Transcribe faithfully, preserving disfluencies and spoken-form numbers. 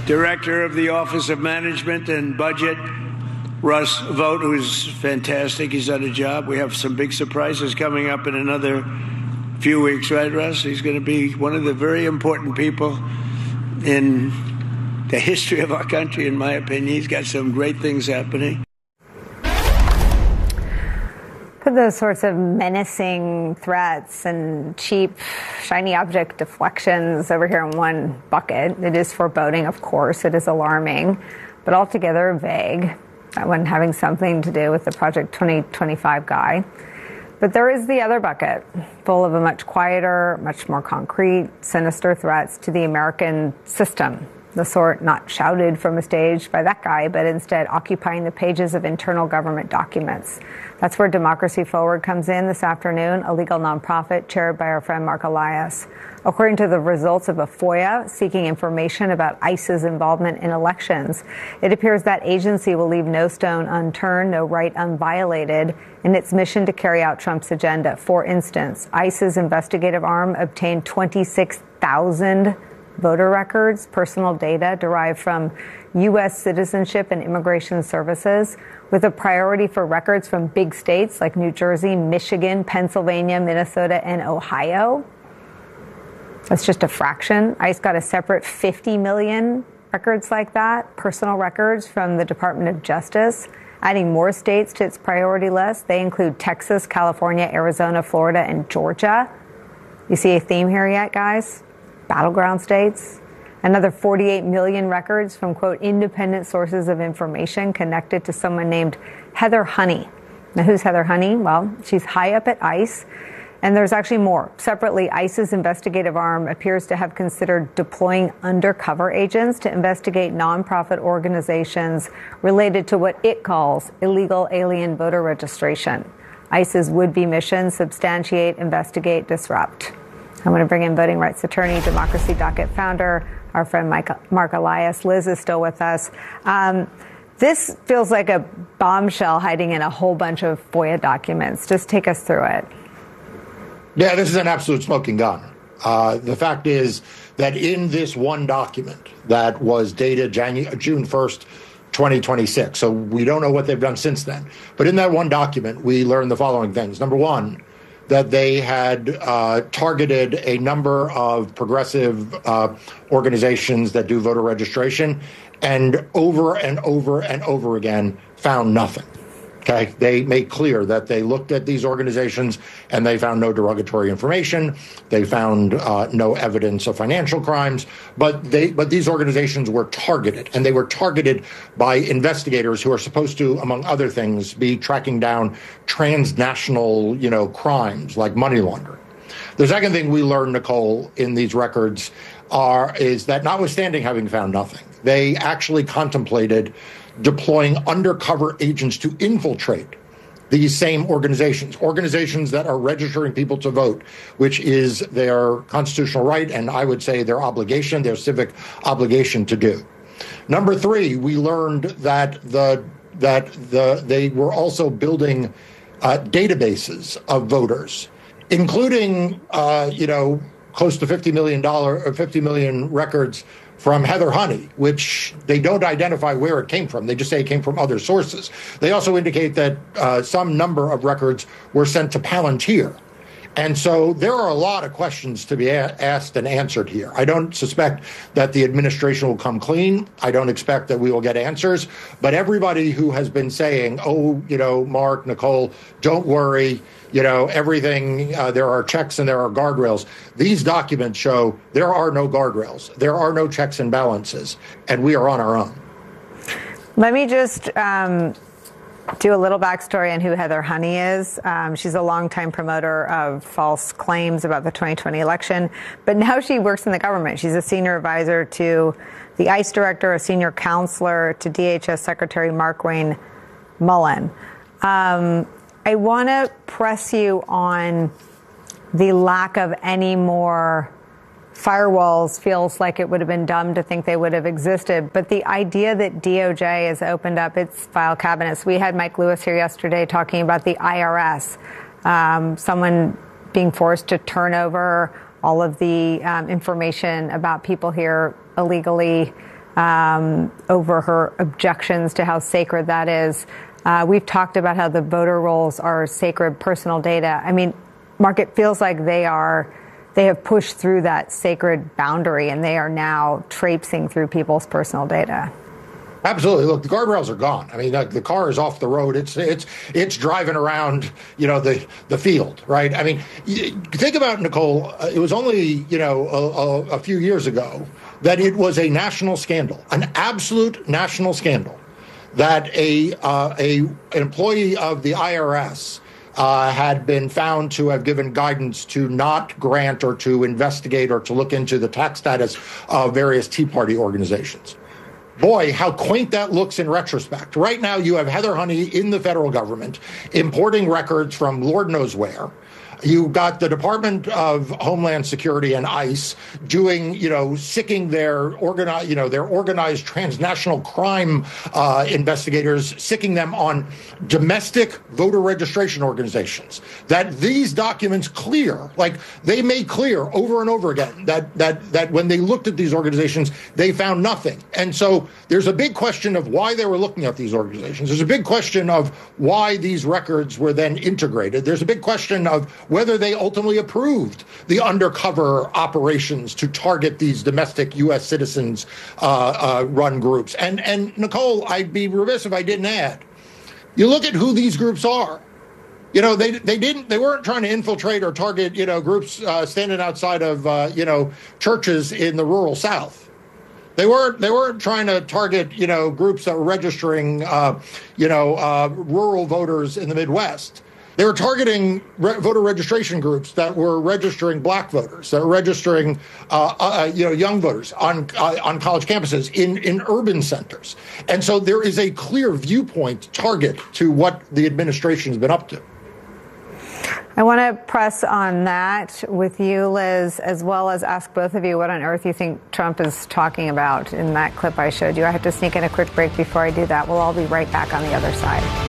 Director of the Office of Management and Budget, Russ Vought, who's fantastic. He's done a job. We have some big surprises coming up in another few weeks, right, Russ? He's going to be one of the very important people in the history of our country, in my opinion. He's got some great things happening. Put those sorts of menacing threats and cheap, shiny object deflections over here in one bucket. It is foreboding, of course. It is alarming, but altogether vague. That one having something to do with the Project twenty twenty-five guy. But there is the other bucket, full of a much quieter, much more concrete, sinister threats to the American system. The sort not shouted from a stage by that guy, but instead occupying the pages of internal government documents. That's where Democracy Forward comes in this afternoon, a legal nonprofit chaired by our friend Marc Elias. According to the results of a FOIA seeking information about ICE's involvement in elections, it appears that agency will leave no stone unturned, no right unviolated in its mission to carry out Trump's agenda. For instance, ICE's investigative arm obtained twenty-six thousand voter records, personal data derived from U S Citizenship and Immigration Services, with a priority for records from big states like New Jersey, Michigan, Pennsylvania, Minnesota, and Ohio. That's just a fraction. ICE got a separate fifty million records like that, personal records from the Department of Justice, adding more states to its priority list. They include Texas, California, Arizona, Florida, and Georgia. You see a theme here yet, guys? Battleground states. Another forty-eight million records from, quote, independent sources of information connected to someone named Heather Honey. Now, who's Heather Honey? Well, she's high up at ICE. And there's actually more. Separately, ICE's investigative arm appears to have considered deploying undercover agents to investigate nonprofit organizations related to what it calls illegal alien voter registration. ICE's would-be mission: substantiate, investigate, disrupt. I want to bring in voting rights attorney, Democracy Docket founder, our friend Mike, Marc Elias. Liz is still with us. Um, this feels like a bombshell hiding in a whole bunch of FOIA documents. Just take us through it. Yeah, this is an absolute smoking gun. Uh, the fact is that in this one document that was dated January, June first, twenty twenty-six, so we don't know what they've done since then, but in that one document, we learned the following things. Number one, that they had uh, targeted a number of progressive uh, organizations that do voter registration, and over and over and over again found nothing. Okay, they made clear that they looked at these organizations and they found no derogatory information. They found uh, no evidence of financial crimes, but they but these organizations were targeted, and they were targeted by investigators who are supposed to, among other things, be tracking down transnational, you know, crimes like money laundering. The second thing we learned, Nicole, in these records are is that notwithstanding having found nothing, they actually contemplated deploying undercover agents to infiltrate these same organizations, organizations that are registering people to vote, which is their constitutional right, and I would say their obligation, their civic obligation to do. Number three, we learned that the that the they were also building uh, databases of voters, including uh, you know close to fifty million dollars or fifty million records from Heather Honey, which they don't identify where it came from. They just say it came from other sources. They also indicate that uh, some number of records were sent to Palantir. And so there are a lot of questions to be a- asked and answered here. I don't suspect that the administration will come clean. I don't expect that we will get answers. But everybody who has been saying, oh, you know, Mark, Nicole, don't worry, you know, everything, uh, there are checks and there are guardrails. These documents show there are no guardrails. There are no checks and balances, and we are on our own. Let me just um, do a little backstory on who Heather Honey is. Um, she's a longtime promoter of false claims about the twenty twenty election, but now she works in the government. She's a senior advisor to the ICE director, a senior counselor to D H S Secretary Markwayne Mullin. Um, I want to press you on the lack of any more firewalls. Feels like it would have been dumb to think they would have existed. But the idea that D O J has opened up its file cabinets. We had Mike Lewis here yesterday talking about the I R S, um, someone being forced to turn over all of the um, information about people here illegally um, over her objections to how sacred that is. Uh, we've talked about how the voter rolls are sacred personal data. I mean, Mark, it feels like they are, they have pushed through that sacred boundary and they are now traipsing through people's personal data. Absolutely. Look, the guardrails are gone. I mean, the, the car is off the road. It's it's it's driving around, you know, the the field, right? I mean, think about, Nicole. Uh, it was only, you know, a, a, a few years ago that it was a national scandal, an absolute national scandal, that a uh, a an employee of the I R S uh, had been found to have given guidance to not grant or to investigate or to look into the tax status of various Tea Party organizations. Boy, how quaint that looks in retrospect. Right now, you have Heather Honey in the federal government importing records from Lord knows where. You've got the Department of Homeland Security and ICE doing, you know, sicking their organized, you know, their organized transnational crime uh, investigators, sicking them on domestic voter registration organizations. That these documents clear, like they made clear over and over again that that that when they looked at these organizations, they found nothing. And so there's a big question of why they were looking at these organizations. There's a big question of why these records were then integrated. There's a big question of whether they ultimately approved the undercover operations to target these domestic U S citizens uh, uh, run groups. And, and Nicole, I'd be remiss if I didn't add, you look at who these groups are. You know, they they didn't they weren't trying to infiltrate or target, you know, groups uh, standing outside of, uh, you know, churches in the rural South. They weren't they weren't trying to target, you know, groups that were registering, uh, you know, uh, rural voters in the Midwest. They were targeting re- voter registration groups that were registering black voters, that were registering, uh, uh, you know, young voters on uh, on college campuses in, in urban centers. And so there is a clear viewpoint target to what the administration has been up to. I want to press on that with you, Liz, as well as ask both of you what on earth you think Trump is talking about in that clip I showed you. I have to sneak in a quick break before I do that. We'll all be right back on the other side.